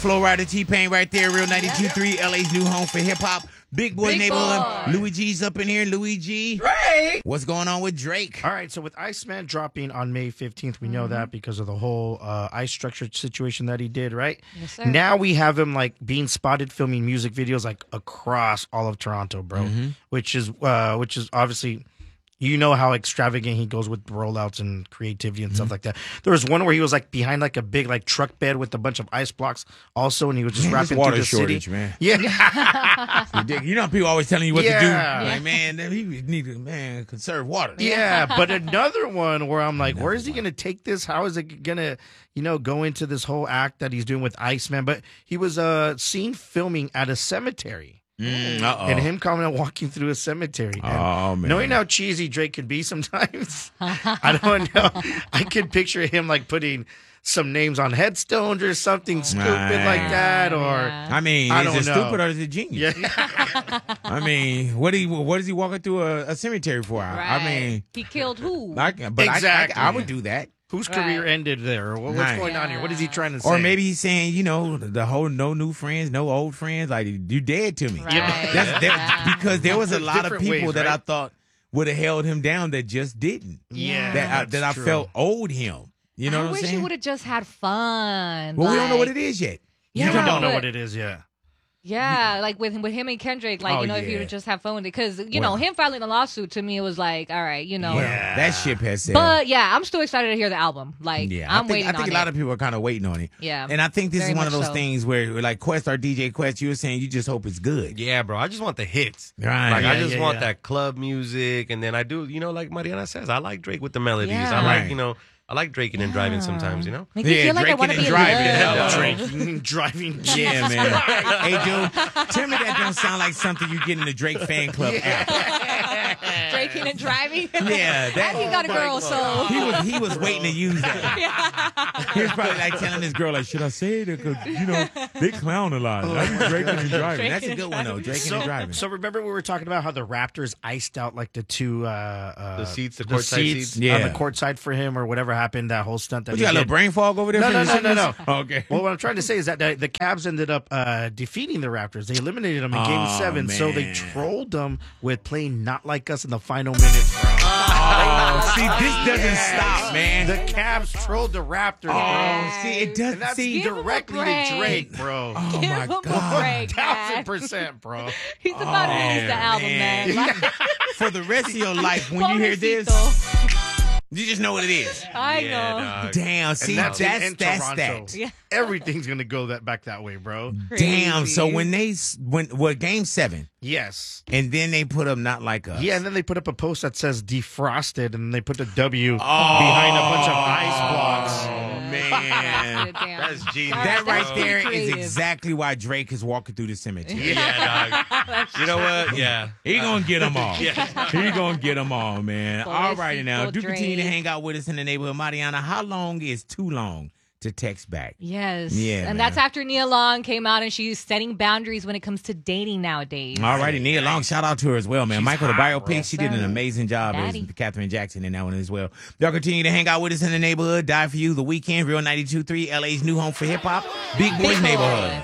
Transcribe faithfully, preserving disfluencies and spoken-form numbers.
Flo Rida, T-Pain right there, Real ninety-two point three, L A's new home for hip-hop. Big Boy Big Neighborhood. boy. Louis G's up in here. Louis G. Drake. What's going on with Drake? All right, so with Iceman dropping on May fifteenth, we know that because of the whole uh, ice structure situation that he did, right? Yes, sir. Now we have him like being spotted filming music videos like across all of Toronto, bro. Which is uh, which is obviously, you know how extravagant he goes with rollouts and creativity and stuff like that. There was one where he was like behind like a big like truck bed with a bunch of ice blocks also, and he was just Man, this rapping water through the shortage, city. man. Yeah. Ridiculous. You know how people always telling you what Yeah. to do? Yeah. Like, man, he need to, man, conserve water. Yeah, but another one where I'm like, where is he going to take this? How is it going to, you know, go into this whole act that he's doing with Iceman? But he was uh, seen filming at a cemetery. Mm, uh-oh. And him coming and walking through a cemetery. And Oh, man. knowing how cheesy Drake can be sometimes, I don't know. I could picture him like putting some names on headstones or something stupid Right. like that. Or Yeah. I mean, I is don't it know. stupid or is it genius? yeah, I mean, what he what is he walking through a, a cemetery for? I- I Right. mean, he killed who? I, can- but I- Exactly. I, I, would do that. whose Right. career ended there? What- What's Right. going on here? What is he trying to say? Or maybe he's saying, you know, the whole no new friends, no old friends. Like, you dead to me. Right. That's, that, Yeah. because there was a lot of Different people ways, that I right? thought would have held him down that just didn't. Yeah, that I, that's that I true. felt owed him. You know I what I'm wish saying? he would have just had fun. Well, we don't know what like- it is yet. You Yeah, don't know but- what it is yet. Yeah, like with with him and Kendrick, like Oh, you know, if you yeah. would just have fun with it, because you know Well. him filing the lawsuit to me, it was like, all right, you know. Yeah. That ship has sailed. But yeah, I'm still excited to hear the album. Like, Yeah, I'm I think, waiting I think on a lot it. of people are kind of waiting on it. Yeah, And I think this very is one of much those so. things where, like Quest, our D J Quest, you were saying you just hope it's good. Yeah, bro. I just want the hits. Right. Like Yeah, I just yeah, want yeah. that club music, and then I do, you know, like Mariana says, I like Drake with the melodies. Yeah. I like, Right. you know, I like draking and driving sometimes, you know. Make me Yeah, feel like I drinking want to and be in driving. love. Drake driving. Yeah, man. Hey, dude, tell me that don't sound like something you get in the Drake fan club app. Drinking and driving. Yeah, that- And he got a girl, so He was he was waiting to use that. He was probably like telling his girl, like, should I say it? Because, you know, they clown a lot. I be drinking and driving. That's a good one, though, drinking So, and driving. so remember we were talking about how the Raptors iced out like the two uh, uh The seats, the courtside seats? on Yeah. the courtside for him or whatever happened, that whole stunt that What, he you got a did. little brain fog over there? No, from no, the no, no, sickness? Okay. Well, what I'm trying to say is that the, the Cavs ended up uh, defeating the Raptors. They eliminated them in Game Oh, Seven, so they man. trolled them with playing "Not Like Us" in the final minutes. Bro. Oh, see, this doesn't stop, man. The Cavs trolled the Raptors. bro. Oh, see, it does. And that's See, Give him a directly to break. Drake, bro. oh give my him a God. break, Thousand man. percent, bro. He's about to release the Oh, album, man. man. Like, For the rest of your life, when you hear this, Pobrecito. you just know what it is. I Yeah, know. dog. Damn, see, And that's in- that's in that's Toronto. that. Yeah. Everything's gonna go that back that way, bro. Damn. So Crazy. when they s- when well, game seven, Yes. and then they put up not like us. Yeah, and then they put up a post that says defrosted, and they put a W Oh, behind a bunch of ice blocks. Oh man. That's genius. That right That's there is creative. exactly why Drake is walking through the cemetery. Yeah, dog. You know what? Yeah. He gonna get them all. Yeah. He gonna get them all, man. All righty now. Pobrecito Do continue to Drake. hang out with us in the neighborhood. Mariana, how long is too long to text back? Yes. Yeah, And man. that's after Nia Long came out and she's setting boundaries when it comes to dating nowadays. All righty, Nia Long, shout out to her as well, man. She's Michael, the hot, biopic, bro. she did an Sir. amazing job Daddy. as Catherine Jackson in that one as well. Y'all continue to hang out with us in the neighborhood. Die for you, The Weekend, Real ninety-two point three, L A's new home for hip hop, Big Boys Big Boy. Neighborhood.